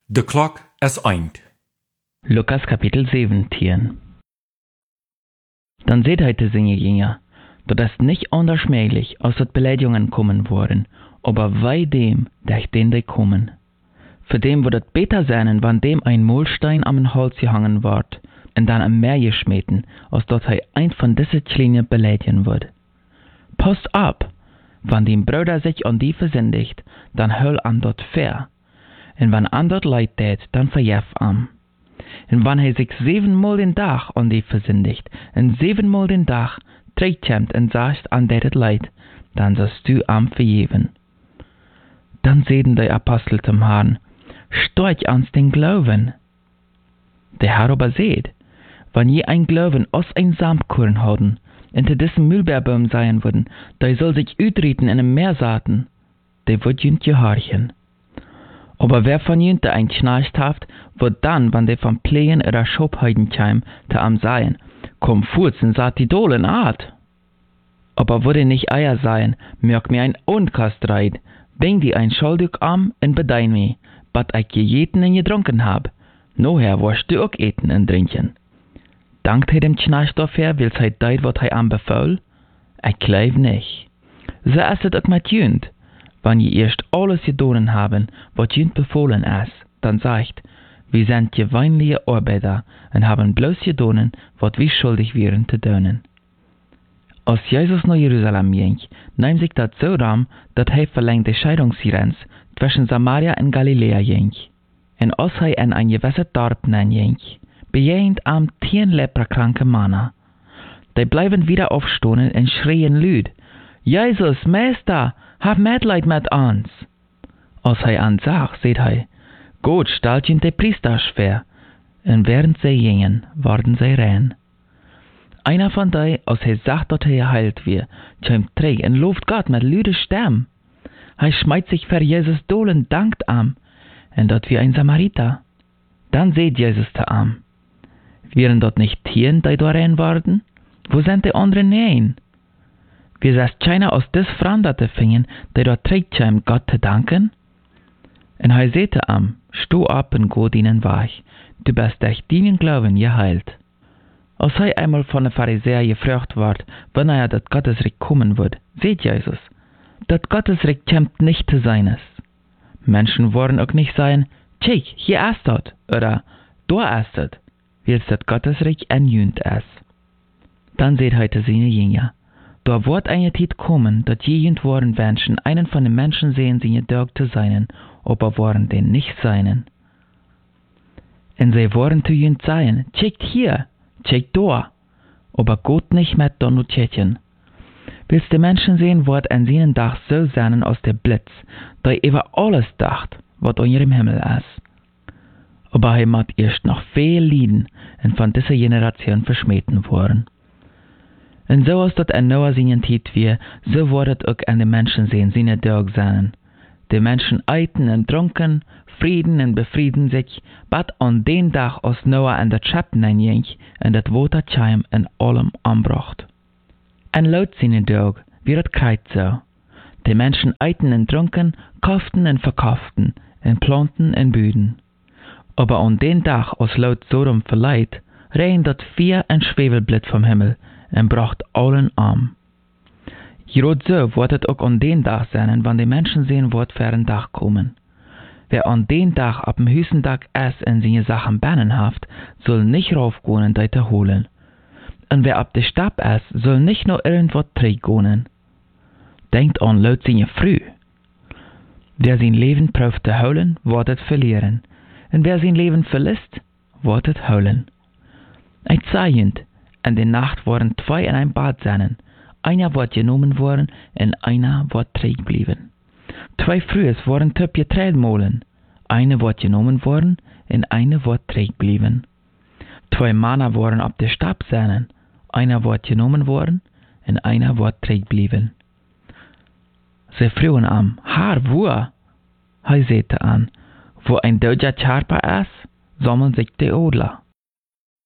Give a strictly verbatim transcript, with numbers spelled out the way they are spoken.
De klok is eind. Lukas Kapitel siebzehn. Dann seht heute singe Jünger, dass es nicht anders möglich, als dass Beleidigungen kommen worden, aber wei dem, der den die kommen. Für dem wird es besser sein, wenn dem ein Mahlstein am Hals gehangen wird, und dann am Meer geschmeten, als dass er ein von diesen Kleinen beleidigen wird. Passt ab, wenn dem Bruder sich an die versündigt, dann hol an dort fair. Und wenn an dort leid tät, dann verjef am. Und wenn er sich siebenmal den Tag an die versündigt, und siebenmal den Tag trägt und sagt an det leid, dann sollst du am verjeven. Dann sehen die Apostel zum Herrn, storch ans den Glauben. Der Herr aber seht, wenn je ein Glauben aus ein Samkorn haben, hinter dessen Mühlbeerbaum sein würden, der soll sich ütreten in einem Meersaaten, der wird jünt gehorchen. Aber wer von jünte ein Schnarcht haft, wird dann, wenn der von Plähen oder Schobheiden käm, der am seien, komm furz und sagt die Dohlen Art. Aber würde nicht Eier sein, mög mir ein Unkast reit, bring die ein Schuldig am und bedein mi, bat ich gejeten und getrunken hab. Noher wirst du auch eten und trinken. Dankt he dem Schnarch dafür, wills he deit, wat he am befaul? Ich glaub nicht. So ist es auch mit jünt. Wenn je erst alles gedonen haben, wat jünt befohlen ist, dann sagt, wir sind gewöhnliche Arbeiter und haben bloß gedonen, wat wir schuldig wären zu tun. Als Jesus nach Jerusalem ging, nahm sich das so ram, dass er verlängte Scheidungsgrenz zwischen Samaria und Galiläa ging. Und als er in ein gewisses Dorf ging, bejehend am tien leprakranke Männer. Die bleiben wieder aufstehen und schreien lüd, Jesus, Meister, hab Mitleid mit uns. Als er an sagt, seht er, Gott stellt ihn die Priester schwer, und während sie gingen, waren sie rein. Einer von denen, als er sagt, dass er geheilt wird, kommt träg und lobt Gott mit lüde Stimme. Er schmeißt sich für Jesus doll und dankt am, und dort wie ein Samariter. Dann seht Jesus zu am. Wären dort nicht Tieren, die da rein waren? Wo sind die anderen nein? Wir sehst keiner aus des Franderte fingen, die dort trägt, um Gott zu danken? Und er sehte am, sto ab und go ihnen weich, du bist durch deinen Glauben geheilt. Als er einmal von den Pharisäern gefragt ward, wann er das Gottesreich kommen wird, seht Jesus, das Gottesreich kommt nicht zu seines. Menschen wollen auch nicht sagen, tschik, hier ist das, oder da ist das, weil das Gottesreich ein Jünd ist. Dann seht heute seine Jünger. Da wird eine Zeit kommen, dass jemand worden Menschen einen von den Menschen sehen, sie gedörgt zu seinen, aber waren den nicht seinen. Und sie wollen zu jemand sein, checkt hier, checkt da, aber Gott nicht mit Donutchen. Willst die Menschen sehen, wird an seinen Dach so sein aus der Blitz, der über alles dacht, was an ihrem Himmel ist. Aber er muss erst noch viel leiden und von dieser Generation verschmähten worden. Und so ist das in Noah seinen Zeit wie, so wird es auch an den Menschen sehen, seine Tag sein. Die Menschen eiten und trunken, frieden und befrieden sich, bat an den Tag, als Noah an das Schatten ging, und das Wasser kam in allem anbracht. Und laut seinen Tag wird es kreuz so. Die Menschen eiten und trunken, kauften und verkauften, und planten und büden. Aber an den Tag, als laut Sodom verleiht, regnet das Vier ein Schwefelblit vom Himmel, und bracht allen arm. Gerade so wird es auch an den Tag sein, wenn die Menschen sehen, wird für einen Tag kommen. Wer an den Tag ab dem höchsten Tag es in seine Sachen bannenhaft, soll nicht raufgehen und deite holen. Und wer ab der Stab es, soll nicht nur irgendwas träggonen. Denkt an laut seine früh. Wer sein Leben prüft zu holen, wird es verlieren. Und wer sein Leben verlässt, wird es holen. Ich sage, in der Nacht waren zwei in ein Bad sein. Einer wird genommen worden und einer wird träg blieben. Zwei Frühes waren töp getrennt molen. Eine wird genommen worden und eine wird träg blieben. Zwei Männer waren ab der Stab sein. Einer wird genommen worden und einer wird träg blieben. Sie frühen am, Haar, wo? Er sehte an, wo ein deutscher Charper ist, sammeln sich die Odler.